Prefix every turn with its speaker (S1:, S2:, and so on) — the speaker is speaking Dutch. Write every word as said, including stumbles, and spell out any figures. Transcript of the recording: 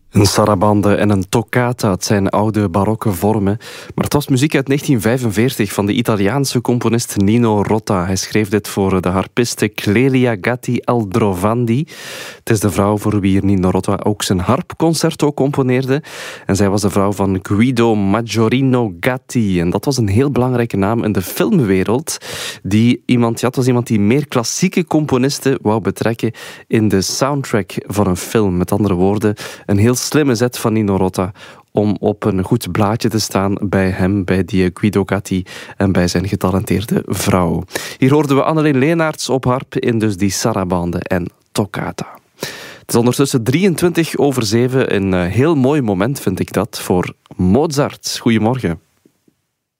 S1: Een sarabande en een toccata, het zijn oude barokke vormen. Maar het was muziek uit negentien vijfenveertig van de Italiaanse componist Nino Rota. Hij schreef dit voor de harpiste Clelia Gatti Aldrovandi. Het is de vrouw voor wie Nino Rota ook zijn harpconcerto componeerde. En zij was de vrouw van Guido Maggiorino Gatti. En dat was een heel belangrijke naam in de filmwereld. Die iemand, ja, het was iemand die meer klassieke componisten wou betrekken in de soundtrack van een film. Met andere woorden, een heel slimme zet van Nino Rota om op een goed blaadje te staan bij hem, bij die Guido Gatti en bij zijn getalenteerde vrouw. Hier hoorden we Anneleen Leenaerts op harp in dus die sarabande en toccata. Het is ondertussen drieëntwintig over zeven. Een heel mooi moment vind ik dat voor Mozart. Goedemorgen.